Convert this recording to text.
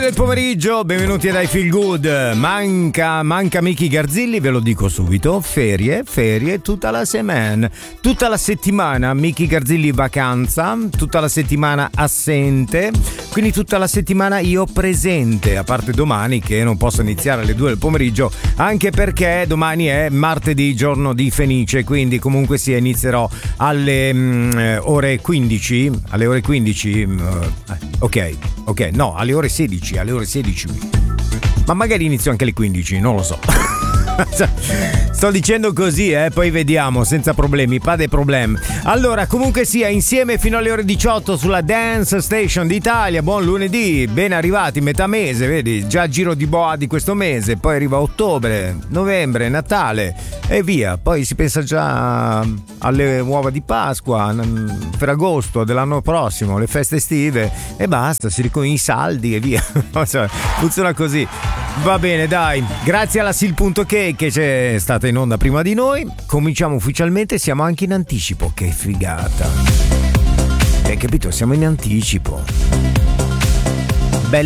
del pomeriggio, benvenuti a I Feel Good. Manca Miki Garzilli, ve lo dico subito. Ferie tutta la settimana. Tutta la settimana Miki Garzilli vacanza, tutta la settimana assente, quindi tutta la settimana io presente, a parte domani che non posso iniziare alle 2 del pomeriggio, anche perché domani è martedì, giorno di Fenice, quindi comunque sia inizierò alle ore 15, ok, no, alle ore 16, ma magari inizio anche alle 15, non lo so. Sto dicendo così, poi vediamo, senza problemi, pas de problème. Allora, comunque sia, insieme fino alle ore 18 sulla Dance Station d'Italia. Buon lunedì, ben arrivati, metà mese, vedi, già giro di boa di questo mese, poi arriva ottobre, novembre, Natale e via. Poi si pensa già alle uova di Pasqua, Ferragosto dell'anno prossimo, le feste estive e basta, si ricomincia i saldi e via. Funziona così. Va bene, dai, grazie alla Sil.K che c'è stata in onda prima di noi. Cominciamo ufficialmente, siamo anche in anticipo, che figata. Hai capito? Siamo in anticipo.